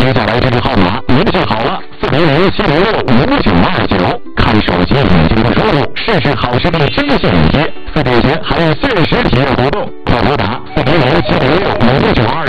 接下来这个号码您记好了，400-706-5929。看手机已经的输入，试试好视力真线连接。4点前还有40题的活动，快拨打400-706-5929。